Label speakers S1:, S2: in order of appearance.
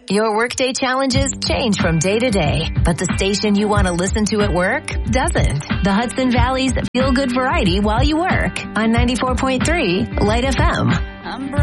S1: Your workday challenges change from day to day, but the station you want to listen to at work doesn't. The Hudson Valley's feel-good variety while you work on 94.3 Light FM.